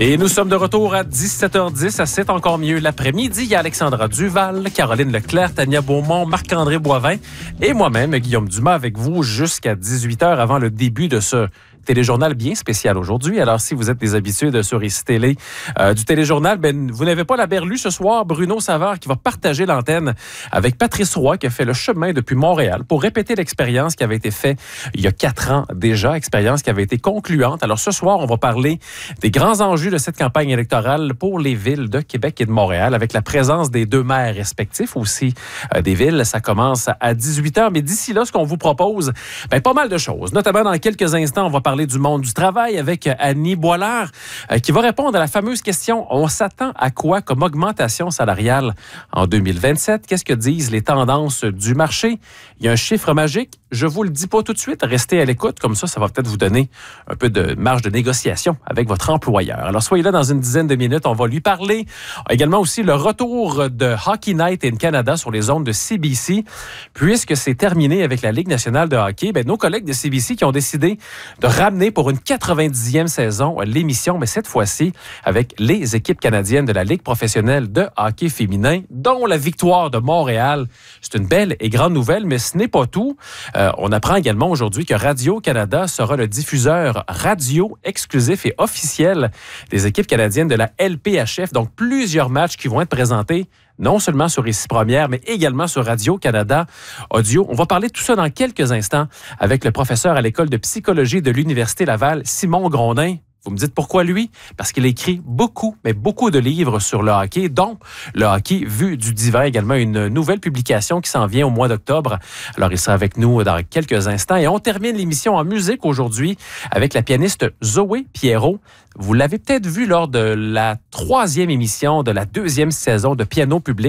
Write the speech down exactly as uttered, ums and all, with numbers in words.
Et nous sommes de retour à dix-sept heures dix. C'est encore mieux l'après-midi. Il y a Alexandra Duval, Caroline Leclerc, Tania Beaumont, Marc-André Boivin et moi-même, Guillaume Dumas, avec vous jusqu'à dix-huit heures avant le début de ce téléjournal bien spécial aujourd'hui. Alors, si vous êtes des habitués de sur Ici Télé euh, du téléjournal, ben, vous n'avez pas la berlue ce soir. Bruno Savard qui va partager l'antenne avec Patrice Roy qui a fait le chemin depuis Montréal pour répéter l'expérience qui avait été faite il y a quatre ans déjà, expérience qui avait été concluante. Alors, ce soir, on va parler des grands enjeux de cette campagne électorale pour les villes de Québec et de Montréal avec la présence des deux maires respectifs aussi euh, des villes. Ça commence à dix-huit heures, mais d'ici là, ce qu'on vous propose, ben, pas mal de choses. Notamment, dans quelques instants, on va parler parler du monde du travail avec Annie Boilard euh, qui va répondre à la fameuse question « On s'attend à quoi comme augmentation salariale en deux mille vingt-sept? Qu'est-ce que disent les tendances du marché? » Il y a un chiffre magique. Je vous le dis pas tout de suite. Restez à l'écoute. Comme ça, ça va peut-être vous donner un peu de marge de négociation avec votre employeur. Alors, soyez là dans une dizaine de minutes. On va lui parler. Également aussi le retour de Hockey Night in Canada sur les ondes de C B C. Puisque c'est terminé avec la Ligue nationale de hockey, ben, nos collègues de C B C qui ont décidé de ramener pour une quatre-vingt-dixième saison l'émission, mais cette fois-ci avec les équipes canadiennes de la Ligue professionnelle de hockey féminin, dont la victoire de Montréal. C'est une belle et grande nouvelle, mais ce n'est pas tout. Euh, on apprend également aujourd'hui que Radio-Canada sera le diffuseur radio exclusif et officiel des équipes canadiennes de la L P H F. Donc, plusieurs matchs qui vont être présentés non seulement sur Ici Première, mais également sur Radio-Canada Audio. On va parler de tout ça dans quelques instants avec le professeur à l'École de psychologie de l'Université Laval, Simon Grondin. Vous me dites pourquoi lui? Parce qu'il a écrit beaucoup, mais beaucoup de livres sur le hockey, dont le hockey vu du divan, également une nouvelle publication qui s'en vient au mois d'octobre. Alors, il sera avec nous dans quelques instants. Et on termine l'émission en musique aujourd'hui avec la pianiste Zoé Pierrot. Vous l'avez peut-être vu lors de la troisième émission de la deuxième saison de Piano Public.